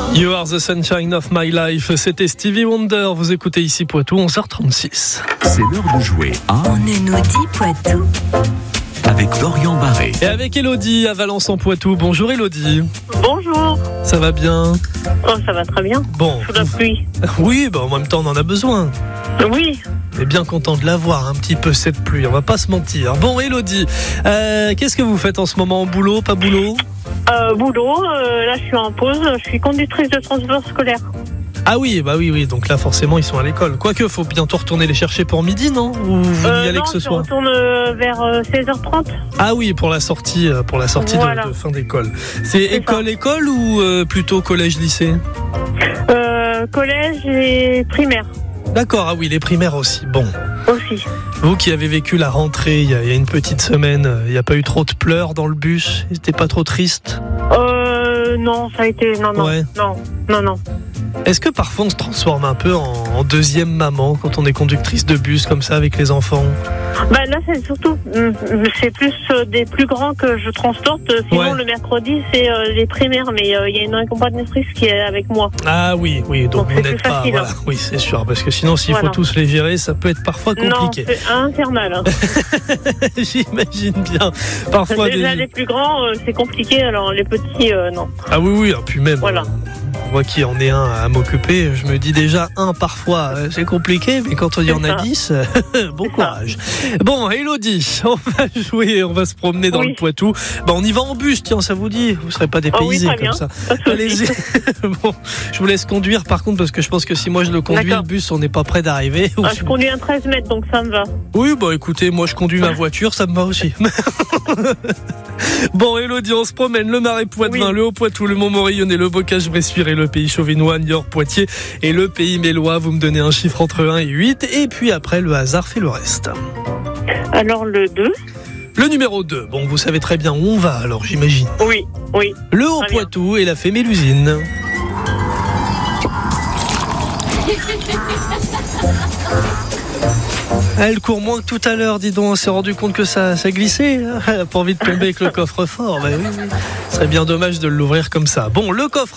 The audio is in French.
You are the sunshine of my life. C'était Stevie Wonder. Vous écoutez ici Poitou, 11h36. C'est l'heure de jouer à On ne nous dit Poitou. avec Florian Barré. Et avec Elodie à Valence en Poitou. Bonjour Elodie. Bonjour. Ça va bien? Oh, ça va très bien. Bon. Sous la pluie. Oui, en même temps on en a besoin. Oui. On est bien content de l'avoir un petit peu cette pluie, on va pas se mentir. Bon Elodie, qu'est-ce que vous faites en ce moment? Boulot, pas boulot? Boulot, là je suis en pause, je suis conductrice de transport scolaire. Ah oui, oui, donc là forcément ils sont à l'école. Quoique, faut bientôt retourner les chercher pour midi, non? Ou vous n'y allez non, que ce je soir? retourne vers 16h30. Ah oui, pour la sortie Voilà. de fin d'école. C'est ça. école ou plutôt collège-lycée? Collège et primaire D'accord, ah oui, les primaires aussi. Bon, aussi. vous qui avez vécu la rentrée il y a une petite semaine, il n'y a pas eu trop de pleurs dans le bus? C'était pas trop triste? Non, ça a été... Non. Est-ce que parfois on se transforme un peu en deuxième maman quand on est conductrice de bus comme ça avec les enfants? Là c'est surtout... c'est plus des plus grands que je transporte. Sinon Ouais. le mercredi c'est les primaires. Mais il y a une accompagnatrice qui est avec moi. Ah oui, donc Donc vous c'est n'êtes plus pas... facile, Voilà. Oui, c'est sûr, parce que sinon s'il faut Voilà. tous les gérer, ça peut être parfois compliqué. Non, c'est infernal. Hein. J'imagine bien. Parfois Déjà les plus grands c'est compliqué. Alors les petits non. Ah oui, puis même... Voilà. Moi qui en ai un à m'occuper, je me dis déjà parfois c'est compliqué, mais quand on y en a 10, bon courage. Bon, Elodie, on va jouer, on va se promener dans le Poitou. On y va en bus, tiens, ça vous dit? Vous serez pas dépaysés très comme bien. ça. Allez-y. Bon, je vous laisse conduire par contre, parce que je pense que si moi je le conduis, D'accord. le bus, on n'est pas près d'arriver. Je conduis un 13 mètres, donc ça me va. Oui, écoutez, moi je conduis ma voiture, ça me va aussi. Bon, Elodie, on se promène le Marais Poitevin, le Haut-Poitou, le Mont-Morillonnais, le Bocage-Bressuire et le Pays Chauvinois, Niort, Poitiers et le Pays Mélois. Vous me donnez un chiffre entre 1 et 8 et puis après le hasard fait le reste. Alors le 2. Le numéro 2, vous savez très bien où on va alors j'imagine. Oui. Le Haut-Poitou et la Fémélusine. Elle court moins que tout à l'heure, dis donc, on s'est rendu compte que ça glissait. Elle n'a pas envie de tomber avec le coffre-fort. Oui. Ce serait bien dommage de l'ouvrir comme ça. Bon, le coffre